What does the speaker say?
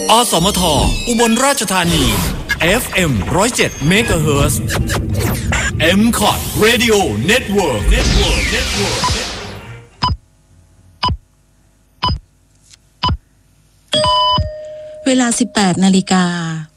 อสมทอุบลราชธานี FM 107 MHz MCOT Radio Network เวลา 18 นาฬิกา